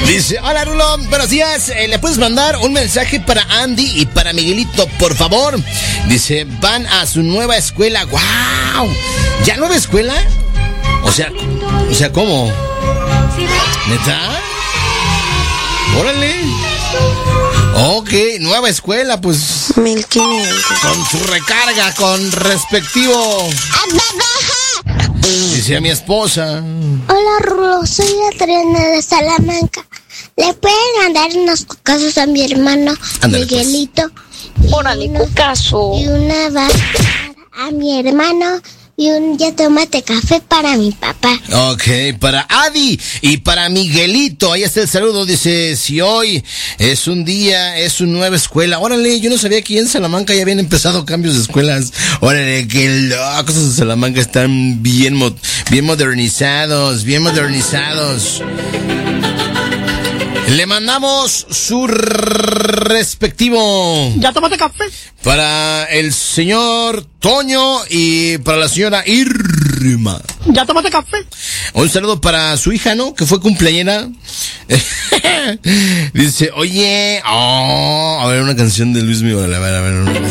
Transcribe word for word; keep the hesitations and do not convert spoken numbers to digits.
Dice, hola Rulo, buenos días, eh, ¿le puedes mandar un mensaje para Andy y para Miguelito, por favor? Dice, van a su nueva escuela. ¡Wow! ¿Ya nueva escuela? O sea, o sea, ¿cómo? ¿Neta? Órale. Ok, nueva escuela, pues. mil quinientos. Con su recarga, con respectivo. Dice a mi esposa. Hola Rulo, soy Adriana de Salamanca. ¿Le pueden mandar unos cucasos a mi hermano Ándale, Miguelito? Pues. Órale, cucaso. Y una vaca a mi hermano. Y un ya tómate café para mi papá. Ok, para Adi y para Miguelito. Ahí está el saludo. Dice, si hoy es un día, es una nueva escuela. Órale, yo no sabía que en Salamanca ya habían empezado cambios de escuelas. Órale, que locos en Salamanca están bien, mo- bien modernizados, bien modernizados. Le mandamos su respectivo. ¿Ya tomaste café? Para el señor Toño y para la señora Irma. ¿Ya tomaste café? Un saludo para su hija, ¿no? Que fue cumpleañera. Dice, oye, oh, a ver, una canción de Luis Miguel. A ver, a ver.